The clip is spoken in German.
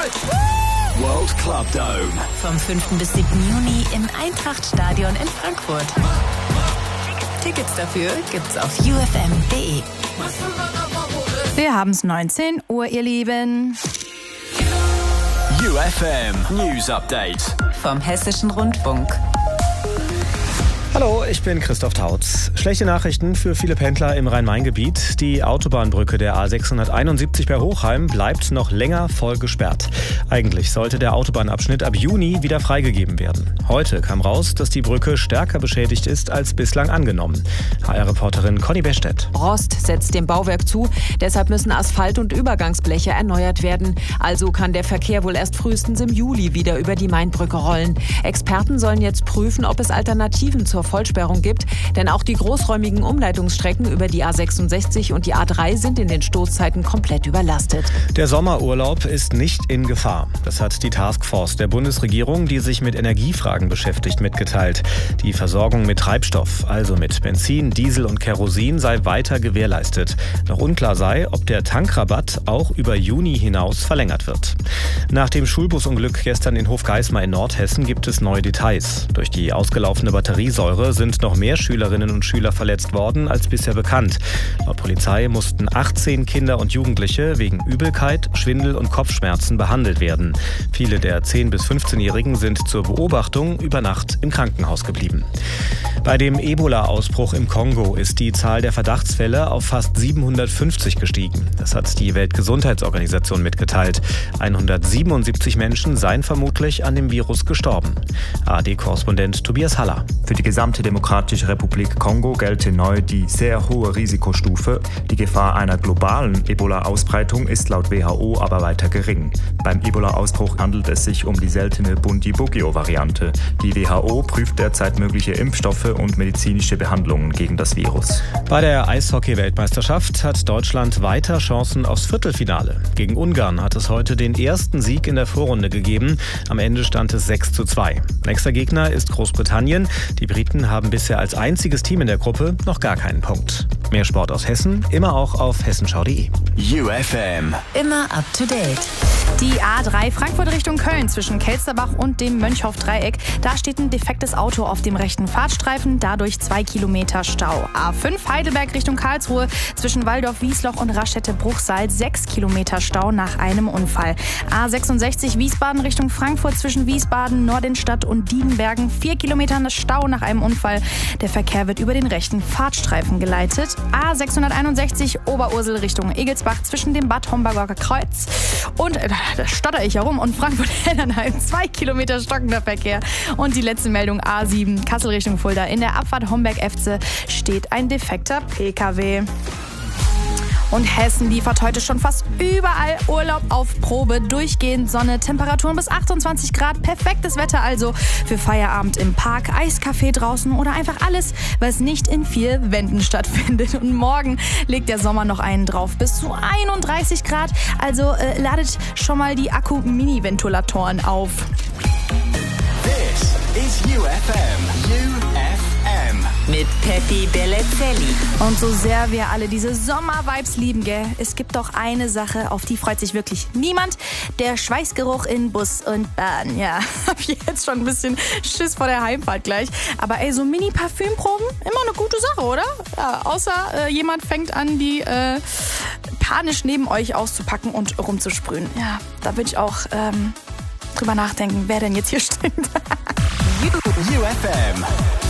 World Club Dome. Vom 5. bis 7. Juni im Eintracht-Stadion in Frankfurt. Tickets dafür gibt's auf ufm.de. Wir haben's 19 Uhr, ihr Lieben. UFM News Update. Vom Hessischen Rundfunk. Hallo, ich bin Christoph Tautz. Schlechte Nachrichten für viele Pendler im Rhein-Main-Gebiet. Die Autobahnbrücke der A671 bei Hochheim bleibt noch länger voll gesperrt. Eigentlich sollte der Autobahnabschnitt ab Juni wieder freigegeben werden. Heute kam raus, dass die Brücke stärker beschädigt ist als bislang angenommen. HR-Reporterin Conny Bestedt. Rost setzt dem Bauwerk zu. Deshalb müssen Asphalt- und Übergangsbleche erneuert werden. Also kann der Verkehr wohl erst frühestens im Juli wieder über die Mainbrücke rollen. Experten sollen jetzt prüfen, ob es Alternativen zur Vollsperrung gibt, denn auch die großräumigen Umleitungsstrecken über die A66 und die A3 sind in den Stoßzeiten komplett überlastet. Der Sommerurlaub ist nicht in Gefahr. Das hat die Taskforce der Bundesregierung, die sich mit Energiefragen beschäftigt, mitgeteilt. Die Versorgung mit Treibstoff, also mit Benzin, Diesel und Kerosin, sei weiter gewährleistet. Noch unklar sei, ob der Tankrabatt auch über Juni hinaus verlängert wird. Nach dem Schulbusunglück gestern in Hofgeismar in Nordhessen gibt es neue Details. Durch die ausgelaufene Batteriesäure sind noch mehr Schülerinnen und Schüler verletzt worden als bisher bekannt. Laut Polizei mussten 18 Kinder und Jugendliche wegen Übelkeit, Schwindel und Kopfschmerzen behandelt werden. Viele der 10- bis 15-Jährigen sind zur Beobachtung über Nacht im Krankenhaus geblieben. Bei dem Ebola-Ausbruch im Kongo ist die Zahl der Verdachtsfälle auf fast 750 gestiegen. Das hat die Weltgesundheitsorganisation mitgeteilt. 177 Menschen seien vermutlich an dem Virus gestorben. ARD-Korrespondent Tobias Haller. Für die gesamte Demokratische Republik Kongo gelte neu die sehr hohe Risikostufe. Die Gefahr einer globalen Ebola-Ausbreitung ist laut WHO aber weiter gering. Beim Ebola-Ausbruch handelt es sich um die seltene Bundibugyo-Variante. Die WHO prüft derzeit mögliche Impfstoffe und medizinische Behandlungen gegen das Virus. Bei der Eishockey-Weltmeisterschaft hat Deutschland weiter Chancen aufs Viertelfinale. Gegen Ungarn hat es heute den ersten Sieg in der Vorrunde gegeben. Am Ende stand es 6:2. Nächster Gegner ist Großbritannien. Die Briten haben bisher als einziges Team in der Gruppe noch gar keinen Punkt. Mehr Sport aus Hessen, immer auch auf hessenschau.de. UFM. Immer up to date. Die A3 Frankfurt Richtung Köln zwischen Kelsterbach und dem Mönchhof-Dreieck. Da steht ein defektes Auto auf dem rechten Fahrtstreifen, dadurch 2 Kilometer Stau. A5 Heidelberg Richtung Karlsruhe zwischen Waldorf-Wiesloch und Raschette-Bruchsal 6 Kilometer Stau nach einem Unfall. A66 Wiesbaden Richtung Frankfurt zwischen Wiesbaden, Nordenstadt und Diedenbergen 4 Kilometer Stau nach einem Unfall. Der Verkehr wird über den rechten Fahrtstreifen geleitet. A661 Oberursel Richtung Egelsbach zwischen dem Bad Homburger Kreuz und da stotter ich herum und Frankfurt-Hennenheim 2 Kilometer stockender Verkehr. Und die letzte Meldung A7 Kassel Richtung Fulda. In der Abfahrt Homberg-Efze steht ein defekter PKW. Und Hessen liefert heute schon fast überall Urlaub auf Probe. Durchgehend Sonne, Temperaturen bis 28 Grad. Perfektes Wetter also für Feierabend im Park, Eiscafé draußen oder einfach alles, was nicht in 4 Wänden stattfindet. Und morgen legt der Sommer noch einen drauf bis zu 31 Grad. Also ladet schon mal die Akku-Mini-Ventilatoren auf. This is UFM. UFM. Mit Peppi Bellezelli. Und so sehr wir alle diese Sommer-Vibes lieben, gell? Es gibt doch eine Sache, auf die freut sich wirklich niemand. Der Schweißgeruch in Bus und Bahn. Ja, hab ich jetzt schon ein bisschen Schiss vor der Heimfahrt gleich. Aber ey, so Mini-Parfümproben, immer eine gute Sache, oder? Ja, außer jemand fängt an, die panisch neben euch auszupacken und rumzusprühen. Ja, da würde ich auch drüber nachdenken, wer denn jetzt hier stinkt. UFM.